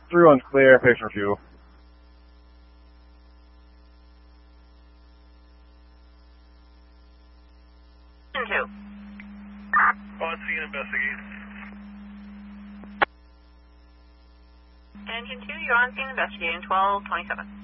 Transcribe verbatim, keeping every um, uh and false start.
three one's clear, picture two. Two. On scene, investigate. Engine two, you're on scene investigating twelve twenty-seven.